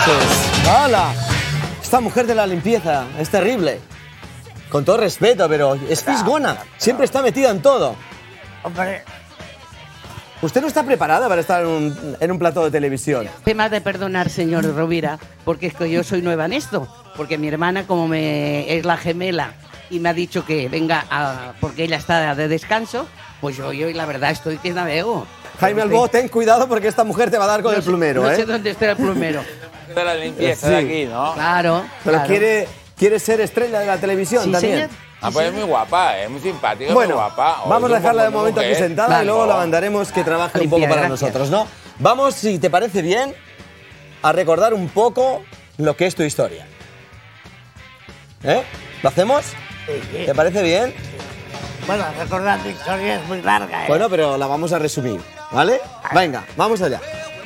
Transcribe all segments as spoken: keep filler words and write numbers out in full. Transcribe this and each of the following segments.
noches. ¡Hola! Esta mujer de la limpieza es terrible. Con todo respeto, pero es fisgona. Siempre está metida en todo. Hombre, Usted no está preparada para estar en un, en un plató de televisión. Tema de perdonar, señor Rovira, porque es que yo soy nueva en esto. Porque mi hermana, como me es la gemela y me ha dicho que venga a, porque ella está de descanso, pues yo, yo la verdad estoy que navego. Jaime Albó, ten cuidado porque esta mujer te va a dar con no el sé, plumero, no ¿eh? sé dónde está el plumero. De la limpieza Sí. de aquí, ¿no? Claro, Pero claro. quiere, quiere ser estrella de la televisión Sí, también. señor. Ah, pues es muy guapa, es muy simpática, Bueno, muy guapa. O vamos es a un dejarla de bombón momento aquí mujer. sentada Claro. y luego la mandaremos que trabaje un poco Limpia, para gracias. nosotros, ¿no? Vamos, si te parece bien, a recordar un poco lo que es tu historia. ¿Eh? ¿Lo hacemos? sí, ¿Te parece bien? bueno, recordar mi historia es muy larga, ¿eh? Bueno, pero la vamos a resumir, ¿vale? Venga, vamos allá.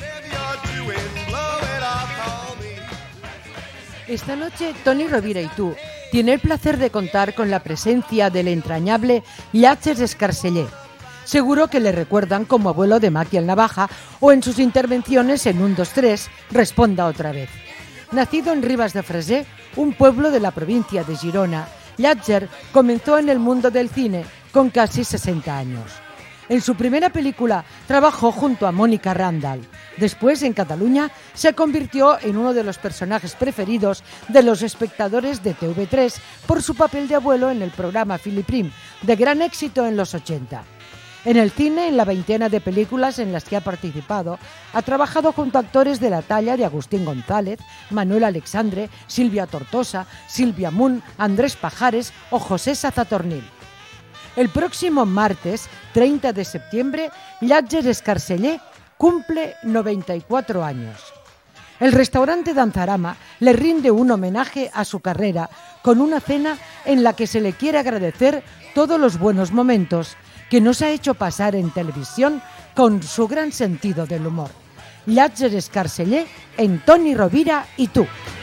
Esta noche, Toni Rovira y tú tiene el placer de contar con la presencia del entrañable Llàtzer Escarceller. Seguro que le recuerdan como abuelo de Maki el Navaja o en sus intervenciones en un, dos, tres, Responda otra vez. Nacido en Ribas de Freser, un pueblo de la provincia de Girona, Llàtzer comenzó en el mundo del cine con casi sesenta años. En su primera película trabajó junto a Mónica Randall. Después, en Cataluña, se convirtió en uno de los personajes preferidos de los espectadores de T V tres por su papel de abuelo en el programa Filiprim, de gran éxito en los ochenta. En el cine, en la veintena de películas en las que ha participado, ha trabajado junto a actores de la talla de Agustín González, Manuel Alexandre, Silvia Tortosa, Silvia Moon, Andrés Pajares o José Sazatornil. El próximo martes, treinta de septiembre, Llàtzer Escarceller cumple noventa y cuatro años. El restaurante Danzarama le rinde un homenaje a su carrera con una cena en la que se le quiere agradecer todos los buenos momentos que nos ha hecho pasar en televisión con su gran sentido del humor. Llàtzer Escarceller en Toni Rovira y tú.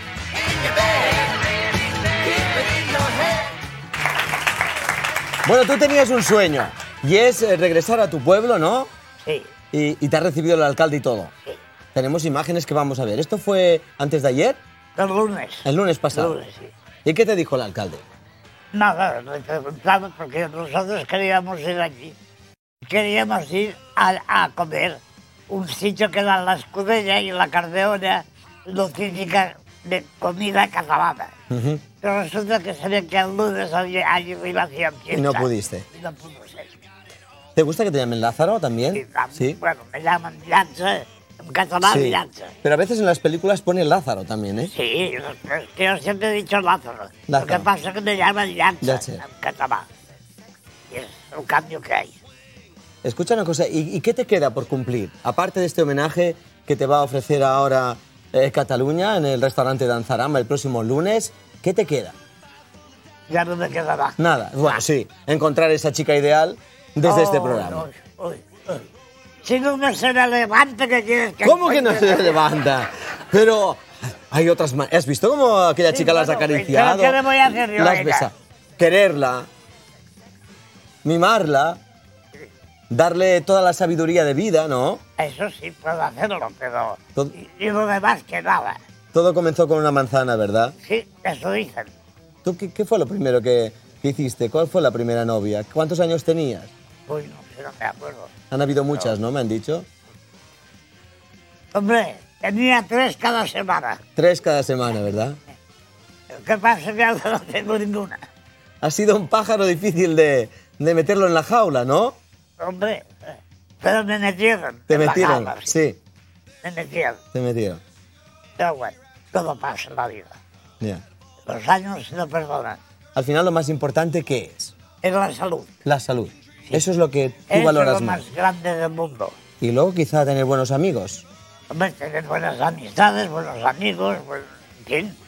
Bueno, tú tenías un sueño y es eh, regresar a tu pueblo, ¿no? Sí, Y, y te ha recibido el alcalde y todo. sí. Tenemos imágenes que vamos a ver. ¿Esto fue antes de ayer? El lunes. El lunes pasado. El lunes, sí. ¿Y qué te dijo el alcalde? Nada, le preguntaba porque nosotros queríamos ir allí. Queríamos ir a, a comer un sitio que era la Escudella y la Cardeona, lo típica de comida catalana. Ujú. Pero resulta que se ve que el lunes allí, allí lo hacían fiesta. Y no pudiste. Y no pudo ser. ¿Te gusta que te llamen Lázaro también? Y, la- Sí. Bueno, me llaman Llàtzer, en catalán Sí. Llàtzer. Pero a veces en las películas pone Lázaro también, ¿eh? Sí, es que yo siempre he dicho Lázaro. Lo Lázaro. que pasa es que me llaman Llàtzer, Llàtzer. en catalán. Y es un cambio que hay. Escucha una cosa, ¿y, y qué te queda por cumplir? Aparte de este homenaje que te va a ofrecer ahora eh, Cataluña en el restaurante Danzarama el próximo lunes, ¿qué te queda? Ya no me queda nada. Nada. Bueno, sí, encontrar esa chica ideal desde este Oh, programa. uy, uy, uy. Si no me se me levanta, ¿qué quieres que ¿Cómo que no encuentre? se levanta? Pero hay otras maneras. ¿Has visto cómo aquella Sí, chica la has bueno, acariciado? ¿qué le voy a hacer yo, La has oiga? besado. Quererla, mimarla, darle toda la sabiduría de vida, ¿no? Eso sí puedo hacerlo, pero... Todo- Y, y lo demás que nada. Todo comenzó con una manzana, ¿verdad? Sí, eso dicen. ¿Tú qué, qué fue lo primero que, que hiciste? ¿Cuál fue la primera novia? ¿Cuántos años tenías? Uy, no sé, no me acuerdo. Han habido muchas, ¿no? Me han dicho. Hombre, tenía tres cada semana. Tres cada semana, ¿verdad? ¿Qué pasa? Que ahora no tengo ninguna. Ha sido un pájaro difícil de, de meterlo en la jaula, ¿no? Hombre, eh, pero me metieron. Te en la metieron, jaula, sí, Me metieron. te metieron. Pero bueno, todo pasa en la vida. Ya. Los años no perdonan. Al final lo más importante, ¿qué es? Es la salud. La salud. Eso es lo que tú Eso es valoras lo más. más grande del mundo. Y luego quizá tener buenos amigos. Hombre, tener buenas amistades, buenos amigos, pues, en fin.